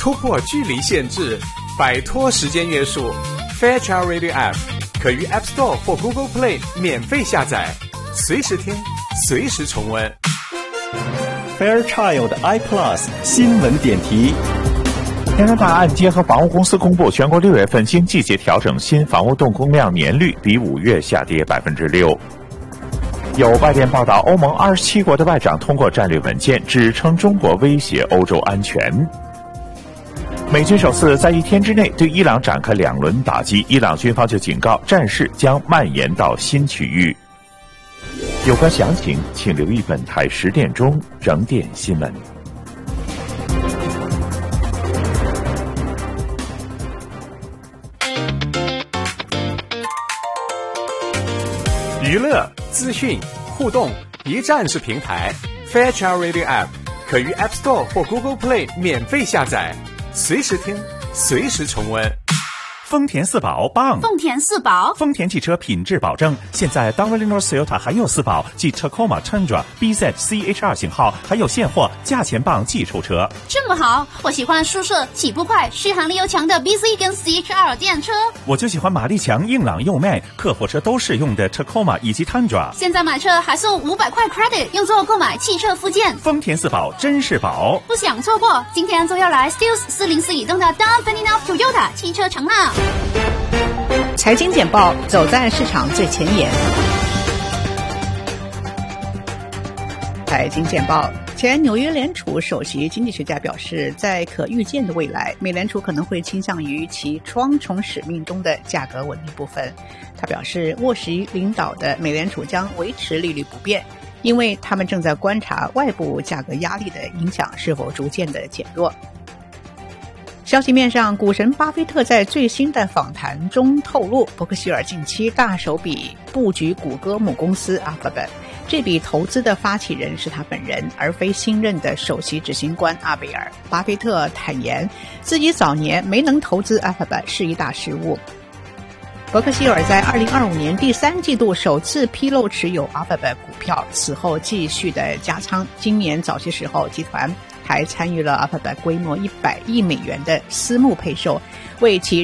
突破距离限制，摆脱时间约束。Fairchild Radio App 可于 App Store 或 Google Play 免费下载，随时听，随时重温。 Fairchild iPlus 新闻点题。 天山大按揭和房屋公司公布，全国6月份经季节调整新房屋动工量年率比5月下跌6%。有外电报道，欧盟27国的外长通过战略文件，指称中国威胁欧洲安全。美军首次在1天之内对伊朗展开2轮打击，伊朗军方就警告战事将蔓延到新区域。有关详情，请留意本台10点钟整点新闻。 娱乐、资讯、互动，一站式平台。Fairchild Radio App 可于 App Store 或 Google Play 免费下载，随时听，随时重温。 丰田4宝棒， 丰田4宝， 丰田汽车品质保证。现在 Daimler Toyota 还有4宝，即 Tacoma Tundra、BZ CHR 型号还有现货，价钱棒寄出车。 这么好，我喜欢舒适、起步快、续航力又强的 BZ 跟 CHR 电车。 我就喜欢马力强、硬朗又卖，客货车都适用的 Tacoma 以及 Tundra。 现在买车还送500块 credit， 用作购买汽车附件。 丰田4宝真是宝， 不想错过，今天就要来 Stills 404移动的 Don Ferdinand Toyota 汽车城啦！ 财经简报，走在市场最前沿。财经简报，前纽约联储首席经济学家表示，在可预见的未来，美联储可能会倾向于其双重使命中的价格稳定部分。他表示，沃什领导的美联储将维持利率不变，因为他们正在观察外部价格压力的影响是否逐渐的减弱。消息面上，股神巴菲特在最新的访谈中透露，伯克希尔近期大手笔布局谷歌母公司 Alphabet， 这笔投资的发起人是他本人，而非新任的首席执行官阿贝尔。巴菲特坦言，自己早年没能投资 Alphabet 是一大失误。伯克希尔在2025年第3季度首次披露持有 Alphabet 股票，此后继续的加仓。今年早些时候，集团还参与了 Alphabet 规模100亿美元的私募配售，为其